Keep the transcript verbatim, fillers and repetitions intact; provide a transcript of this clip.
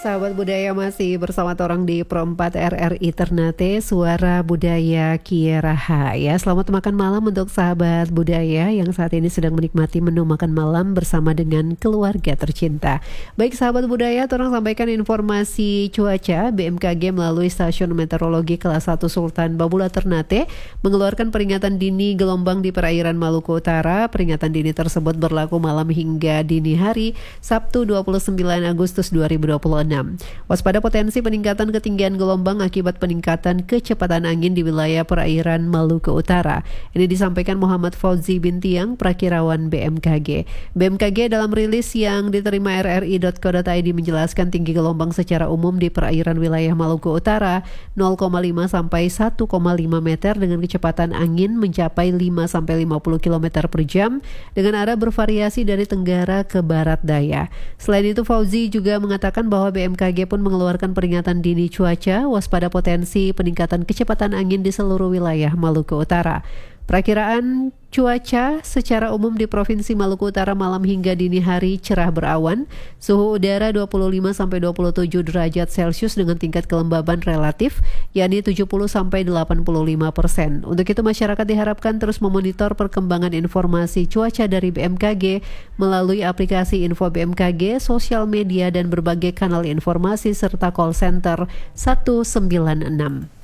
Sahabat budaya masih bersama orang di Pro empat R R I Ternate, Suara Budaya Kieraha ya. Selamat makan malam untuk sahabat budaya yang saat ini sedang menikmati menu makan malam bersama dengan keluarga tercinta. Baik sahabat budaya, orang sampaikan informasi cuaca. B M K G melalui Stasiun Meteorologi Kelas satu Sultan Babula Ternate mengeluarkan peringatan dini gelombang di perairan Maluku Utara. Peringatan dini tersebut berlaku malam hingga dini hari Sabtu dua puluh sembilan Agustus dua ribu dua puluh enam. Waspada potensi peningkatan ketinggian gelombang akibat peningkatan kecepatan angin di wilayah perairan Maluku Utara. Ini disampaikan Muhammad Fauzi Bintiang, Prakirawan B M K G. B M K G dalam rilis yang diterima R R I titik co titik i d menjelaskan tinggi gelombang secara umum di perairan wilayah Maluku Utara nol koma lima sampai satu koma lima meter dengan kecepatan angin mencapai lima sampai lima puluh kilometer per jam dengan arah bervariasi dari tenggara ke barat daya. Selain itu Fauzi juga mengatakan bahwa B M K G pun mengeluarkan peringatan dini cuaca waspada potensi peningkatan kecepatan angin di seluruh wilayah Maluku Utara. Perakiraan cuaca secara umum di Provinsi Maluku Utara malam hingga dini hari cerah berawan, suhu udara dua puluh lima sampai dua puluh tujuh derajat Celcius dengan tingkat kelembaban relatif yakni tujuh puluh sampai delapan puluh lima persen. Untuk itu masyarakat diharapkan terus memonitor perkembangan informasi cuaca dari B M K G melalui aplikasi Info B M K G, sosial media dan berbagai kanal informasi serta call center satu sembilan enam.